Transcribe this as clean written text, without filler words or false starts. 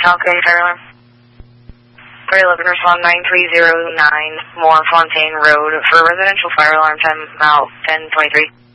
Falcon Fire Alarm. 311, respond 9309 Moore Fontaine Road for residential fire alarm time out 1023.